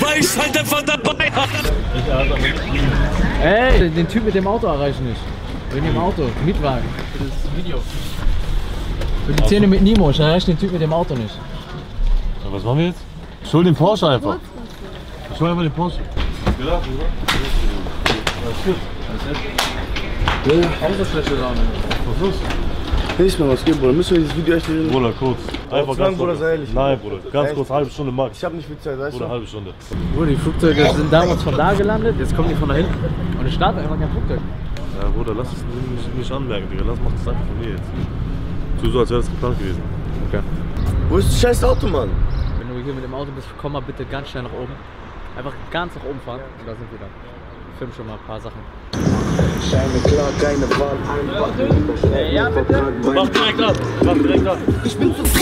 weil ich halt einfach dabei habe. Ey, den Typ mit dem Auto erreiche ich nicht. Wegen dem Auto, Mietwagen, für das Video. Für die Szene mit Nemo, ich erreiche den Typ mit dem Auto nicht. Ja, was machen wir jetzt? Ich hol den Porsche einfach. Ich hol einfach den Porsche. Ja, Autoschlüssel da. was ist los? Nicht mehr was geht, Bruder. Müssen wir dieses Video echt reden? Bruder, kurz. Einfach lang, ganz Bruder, kurz. sei ehrlich. Nein, Bruder. Ganz Echt? kurz, halbe Stunde max. Ich hab nicht viel Zeit, weißt Bruder, du? halbe Stunde. Bruder, die Flugzeuge sind damals von da gelandet, jetzt kommen die von da hinten. Und ich starte einfach kein Flugzeug. Ja, Bruder, lass es nicht anmerken, Digga. Mach das einfach von mir jetzt. Tu so, als wäre das geplant gewesen. Okay. Wo ist das scheiß Auto, Mann? Wenn du hier mit dem Auto bist, komm mal bitte ganz schnell nach oben. Einfach ganz nach oben fahren und da sind wir dann. Film schon mal ein paar Sachen. Scheine klar, keine Wahl, einfach. Ja, bitte. Mach direkt ab. Mach direkt ab. Ich bin zufrieden.